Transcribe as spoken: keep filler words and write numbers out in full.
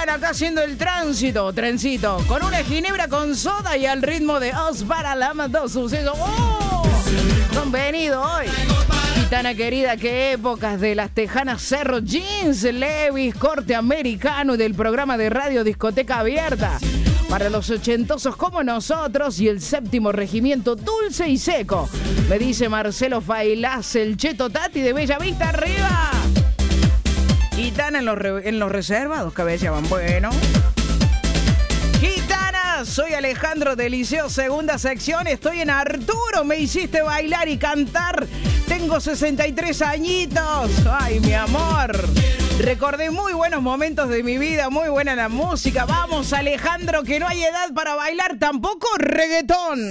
Bueno, acá haciendo el tránsito, trencito, con una ginebra con soda y al ritmo de Os para la dos sucesos. ¡Oh! Han venido hoy. Gitana querida, qué épocas de las tejanas Cerro, jeans, Levi's, corte americano y del programa de radio Discoteca Abierta. Para los ochentosos como nosotros y el séptimo regimiento dulce y seco. Me dice Marcelo Failás, el Cheto Tati de Bella Vista, arriba. Gitana en los, re, en los reservados, que llaman bueno. Gitana, soy Alejandro de Liceo, segunda sección. Estoy en Arturo, me hiciste bailar y cantar. Tengo sesenta y tres añitos. Ay, mi amor. Recordé muy buenos momentos de mi vida, muy buena la música. Vamos, Alejandro, que no hay edad para bailar tampoco reggaetón.